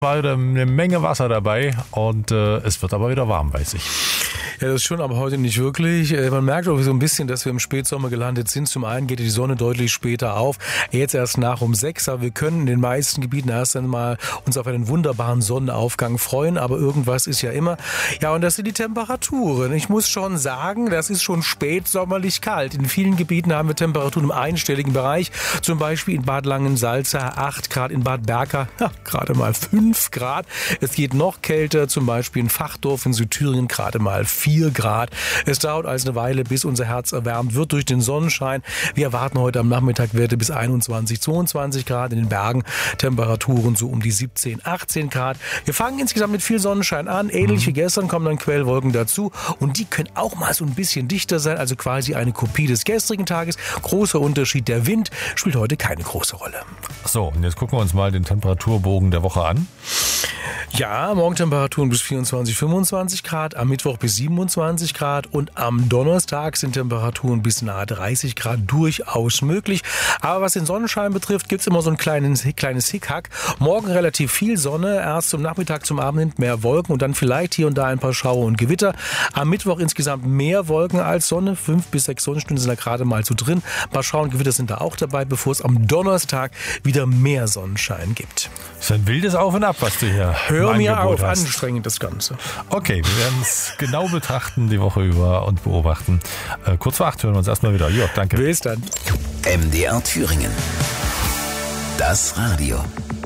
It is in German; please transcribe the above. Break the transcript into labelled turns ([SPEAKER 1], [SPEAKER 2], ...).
[SPEAKER 1] War wieder eine Menge Wasser dabei und es wird aber wieder warm, weiß ich.
[SPEAKER 2] Ja, das schon, aber heute nicht wirklich. Man merkt auch so ein bisschen, dass wir im Spätsommer gelandet sind. Zum einen geht die Sonne deutlich später auf, jetzt erst nach um 6, aber wir können in den meisten Gebieten erst einmal uns auf einen wunderbaren Sonnenaufgang freuen, aber irgendwas ist ja immer. Ja, und das sind die Temperaturen. Ich muss schon sagen, das ist schon spätsommerlich kalt. In vielen Gebieten haben wir Temperaturen im einstelligen Bereich, zum Beispiel in Bad Langensalza 8 Grad, in Bad Berka gerade mal 5 Grad. Es geht noch kälter, zum Beispiel in Fachdorf in Südthüringen gerade mal 4 Grad. Es dauert also eine Weile, bis unser Herz erwärmt wird durch den Sonnenschein. Wir erwarten heute am Nachmittag Werte bis 21, 22 Grad. In den Bergen Temperaturen so um die 17, 18 Grad. Wir fangen insgesamt mit viel Sonnenschein an. Ähnlich wie gestern kommen dann Quellwolken dazu. Und die können auch mal so ein bisschen dichter sein. Also quasi eine Kopie des gestrigen Tages. Großer Unterschied. Der Wind spielt heute keine große Rolle.
[SPEAKER 1] So, und jetzt gucken wir uns mal den Temperaturbogen der Woche an.
[SPEAKER 2] Ja, Morgentemperaturen bis 24, 25 Grad, am Mittwoch bis 27 Grad und am Donnerstag sind Temperaturen bis nahe 30 Grad durchaus möglich. Aber was den Sonnenschein betrifft, gibt's immer so ein kleines Hickhack. Morgen relativ viel Sonne, erst zum Nachmittag, zum Abend hin mehr Wolken und dann vielleicht hier und da ein paar Schauer und Gewitter. Am Mittwoch insgesamt mehr Wolken als Sonne, 5 bis 6 Sonnenstunden sind da gerade mal so drin. Ein paar Schauer und Gewitter sind da auch dabei, bevor es am Donnerstag wieder mehr Sonnenschein gibt.
[SPEAKER 1] Das ist ein wildes Auf und Ab, was du hier
[SPEAKER 2] Hör mir auf,
[SPEAKER 1] hast.
[SPEAKER 2] Anstrengend das Ganze.
[SPEAKER 1] Okay, wir werden es genau betrachten die Woche über und beobachten. Kurz vor 8 hören wir uns erstmal wieder. Jörg, danke.
[SPEAKER 2] Bis dann.
[SPEAKER 3] MDR Thüringen. Das Radio.